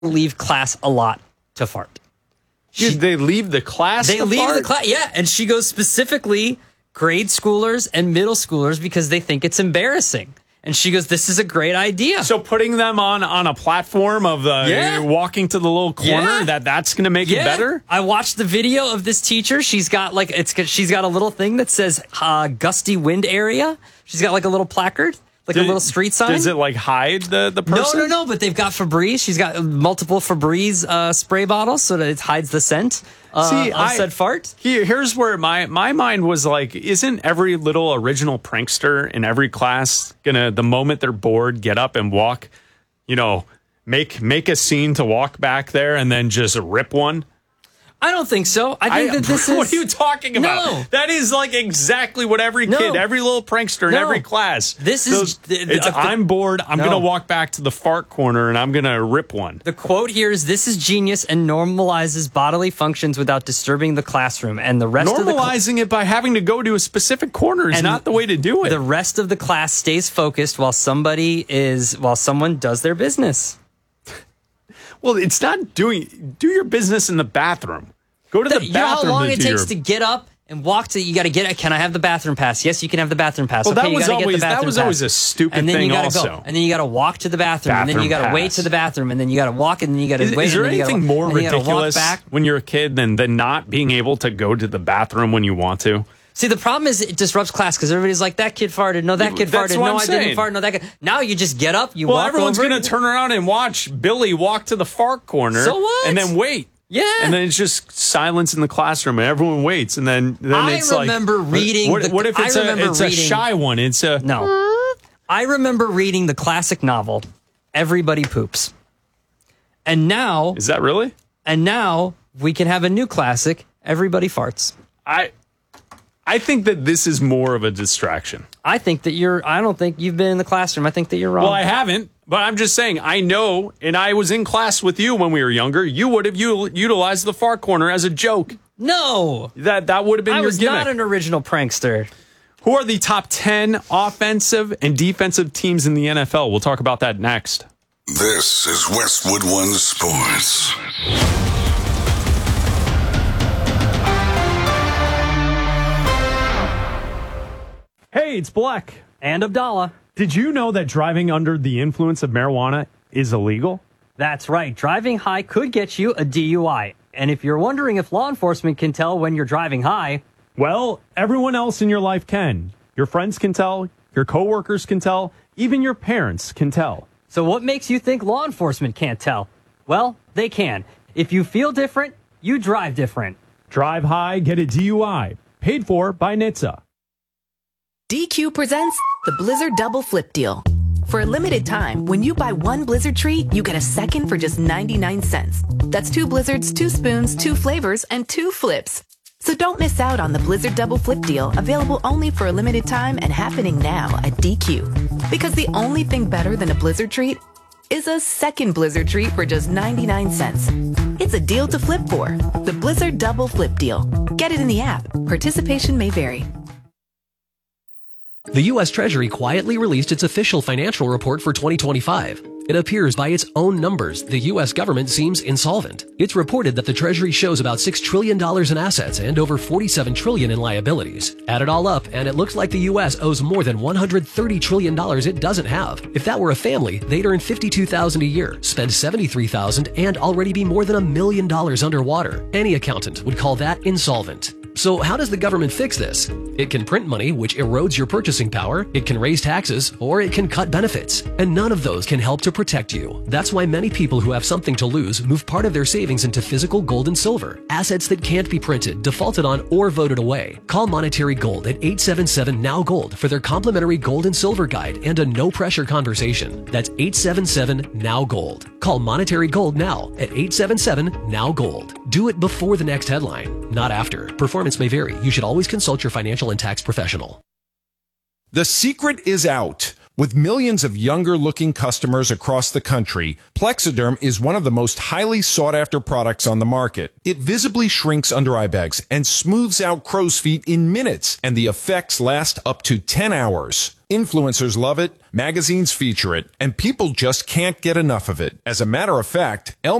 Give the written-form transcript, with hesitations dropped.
leave class a lot to fart. They leave the class They to leave fart? the class, yeah. And she goes specifically grade schoolers and middle schoolers because they think it's embarrassing. And she goes, this is a great idea. So putting them on a platform of walking to the little corner, that's going to make it better? I watched the video of this teacher. She's got she's got a little thing that says gusty wind area. She's got like a little placard. A little street sign. Does it hide the person? No. But they've got Febreze. She's got multiple Febreze spray bottles so that it hides the scent. I said fart. Here's where my mind was isn't every little original prankster in every class gonna, the moment they're bored, get up and walk, make a scene to walk back there and then just rip one? I don't think so. I think that this is... What are you talking about? No. That is exactly what every kid, every little prankster in every class. This is... I'm bored. I'm going to walk back to the fart corner and I'm going to rip one. The quote here is, this is genius and normalizes bodily functions without disturbing the classroom. And the rest of the... Normalizing it by having to go to a specific corner is not the way to do it. The rest of the class stays focused while someone does their business. Well, it's not do your business in the bathroom. Go to the bathroom. You know how long it takes to get up and walk to? You got to get. Can I have the bathroom pass? Yes, you can have the bathroom pass. Well, okay, that was always a stupid thing. Also, and then you got to walk to the bathroom, and then you got to wait to the bathroom, and then you got to walk, and then you got to wait. Is there anything more ridiculous when you're a kid than not being able to go to the bathroom when you want to? See, the problem is it disrupts class because everybody's like, that kid farted. No, that kid farted. No, I didn't fart. No, that kid. Now you just get up, walk over. Everyone's going to turn around and watch Billy walk to the fart corner. So what? And then wait. Yeah. And then it's just silence in the classroom and everyone waits. And then it's I remember reading. What if it's a shy one? It's a... No. I remember reading the classic novel, Everybody Poops. And now... Is that really? And now we can have a new classic, Everybody Farts. I think that this is more of a distraction. I think that I don't think you've been in the classroom. I think that you're wrong. Well, I haven't, but I'm just saying, I know, and I was in class with you when we were younger. You would have utilized the far corner as a joke. No. That would have been your gimmick. I was not an original prankster. Who are the top 10 offensive and defensive teams in the NFL? We'll talk about that next. This is Westwood One Sports. Hey, it's Black. And Abdallah. Did you know that driving under the influence of marijuana is illegal? That's right. Driving high could get you a DUI. And if you're wondering if law enforcement can tell when you're driving high... Well, everyone else in your life can. Your friends can tell, your coworkers can tell, even your parents can tell. So what makes you think law enforcement can't tell? Well, they can. If you feel different, you drive different. Drive high, get a DUI. Paid for by NHTSA. DQ presents the Blizzard Double Flip Deal. For a limited time, when you buy one Blizzard treat, you get a second for just 99 cents. That's 2 Blizzards, 2 spoons, 2 flavors, and 2 flips. So don't miss out on the Blizzard Double Flip Deal, available only for a limited time and happening now at DQ. Because the only thing better than a Blizzard treat is a second Blizzard treat for just 99 cents. It's a deal to flip for. The Blizzard Double Flip Deal. Get it in the app. Participation may vary. The U.S. Treasury quietly released its official financial report for 2025. It appears by its own numbers, the U.S. government seems insolvent. It's reported that the Treasury shows about $6 trillion in assets and over $47 trillion in liabilities. Add it all up, and it looks like the U.S. owes more than $130 trillion it doesn't have. If that were a family, they'd earn $52,000 a year, spend $73,000, and already be more than $1 million underwater. Any accountant would call that insolvent. So how does the government fix this? It can print money, which erodes your purchasing power, it can raise taxes, or it can cut benefits. And none of those can help to protect you. That's why many people who have something to lose move part of their savings into physical gold and silver, assets that can't be printed, defaulted on, or voted away. Call Monetary Gold at 877-NOW-GOLD for their complimentary gold and silver guide and a no-pressure conversation. That's 877-NOW-GOLD. Call Monetary Gold now at 877-NOW-GOLD. Do it before the next headline, not after. Performance may vary. You should always consult your financial and tax professional. The secret is out. With millions of younger-looking customers across the country, Plexiderm is one of the most highly sought-after products on the market. It visibly shrinks under eye bags and smooths out crow's feet in minutes, and the effects last up to 10 hours. Influencers love it, magazines feature it, and people just can't get enough of it. As a matter of fact,